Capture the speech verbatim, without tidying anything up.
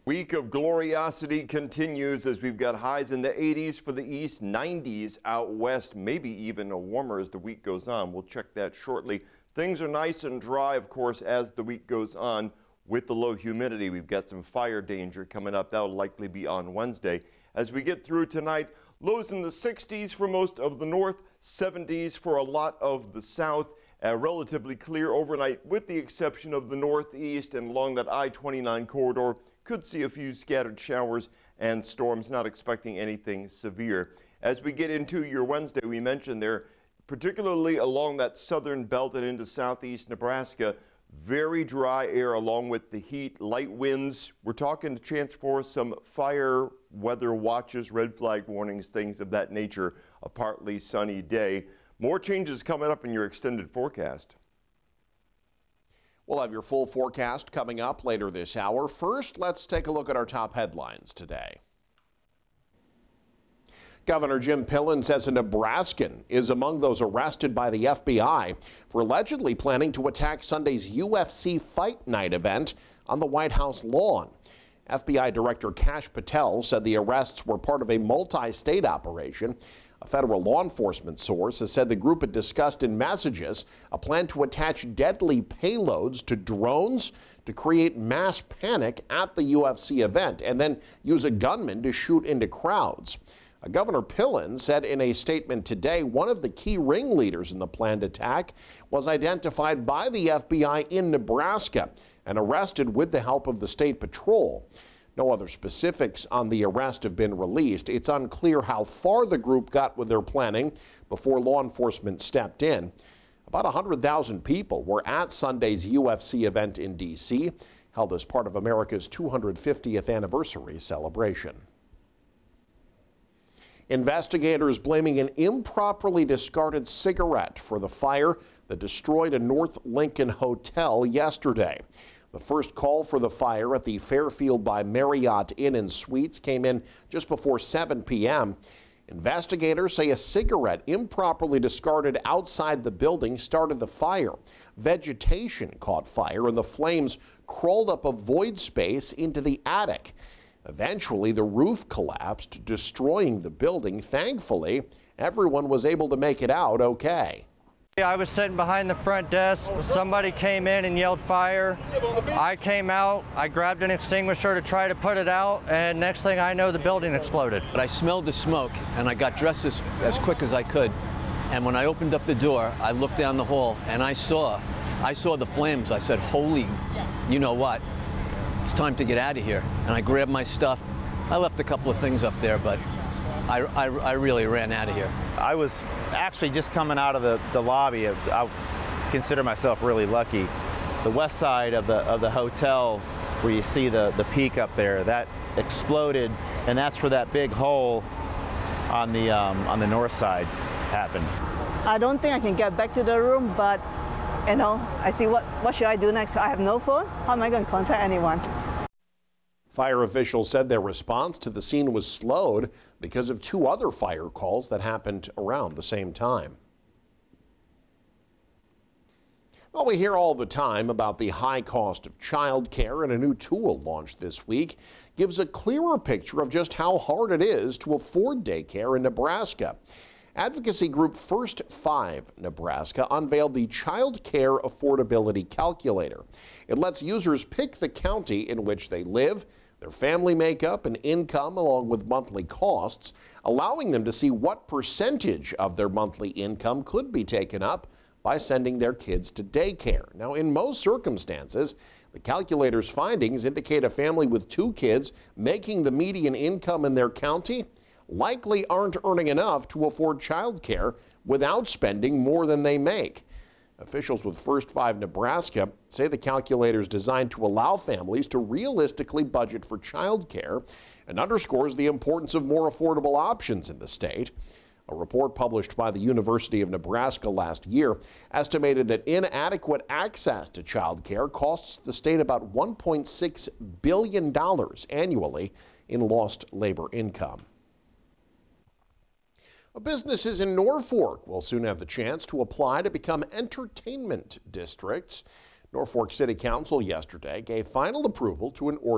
Week of gloriosity continues as we've got highs in the eighties for the east, nineties out west, maybe even warmer as the week goes on. We'll check that shortly. Things are nice and dry, of course, as the week goes on with the low humidity. We've got some fire danger coming up. That'll likely be on Wednesday. As we get through tonight, lows in the sixties for most of the north, seventies for a lot of the south. Uh, relatively clear overnight with the exception of the northeast and along that I twenty-nine corridor. Could see a few scattered showers and storms, not expecting anything severe. As we get into your Wednesday, we mentioned there, particularly along that southern belt and into southeast Nebraska, very dry air along with the heat, light winds. We're talking a chance for some fire weather watches, red flag warnings, things of that nature, a partly sunny day. More changes coming up in your extended forecast. We'll have your full forecast coming up later this hour. First, let's take a look at our top headlines today. Governor Jim Pillen says a Nebraskan is among those arrested by the F B I for allegedly planning to attack Sunday's U F C Fight Night event on the White House lawn. F B I Director Kash Patel said the arrests were part of a multi-state operation. A federal law enforcement source has said the group had discussed in messages a plan to attach deadly payloads to drones to create mass panic at the U F C event and then use a gunman to shoot into crowds. Governor Pillen said in a statement today one of the key ringleaders in the planned attack was identified by the F B I in Nebraska and arrested with the help of the state patrol. No other specifics on the arrest have been released. It's unclear how far the group got with their planning before law enforcement stepped in. About one hundred thousand people were at Sunday's U F C event in D C, held as part of America's two hundred fiftieth anniversary celebration. Investigators blaming an improperly discarded cigarette for the fire that destroyed a North Lincoln hotel yesterday. The first call for the fire at the Fairfield by Marriott Inn and Suites came in just before seven p m Investigators say a cigarette improperly discarded outside the building started the fire. Vegetation caught fire and the flames crawled up a void space into the attic. Eventually, the roof collapsed, destroying the building. Thankfully, everyone was able to make it out okay. I was sitting behind the front desk. Somebody came in and yelled fire. I came out, I grabbed an extinguisher to try to put it out, and next thing I know, the building exploded. But I smelled the smoke, and I got dressed as, as quick as I could. And when I opened up the door, I looked down the hall, and I saw, I saw the flames. I said, holy, you know what? It's time to get out of here. And I grabbed my stuff. I left a couple of things up there, but I, I, I really ran out of here. I was actually just coming out of the, the lobby. I consider myself really lucky. The west side of the, of the hotel, where you see the, the peak up there, that exploded, and that's where that big hole on the, um, on the north side happened. I don't think I can get back to the room, but you know, I see what, what should I do next? I have no phone. How am I going to contact anyone? Fire officials said their response to the scene was slowed because of two other fire calls that happened around the same time. Well, we hear all the time about the high cost of childcare, and a new tool launched this week gives a clearer picture of just how hard it is to afford daycare in Nebraska. Advocacy group First Five Nebraska unveiled the Child Care Affordability Calculator. It lets users pick the county in which they live, their family makeup and income, along with monthly costs, allowing them to see what percentage of their monthly income could be taken up by sending their kids to daycare. Now, in most circumstances, the calculator's findings indicate a family with two kids making the median income in their county likely aren't earning enough to afford child care without spending more than they make. Officials with First Five Nebraska say the calculator is designed to allow families to realistically budget for child care and underscores the importance of more affordable options in the state. A report published by the University of Nebraska last year estimated that inadequate access to child care costs the state about one point six billion dollars annually in lost labor income. Businesses in Norfolk will soon have the chance to apply to become entertainment districts. Norfolk City Council yesterday gave final approval to an ordinance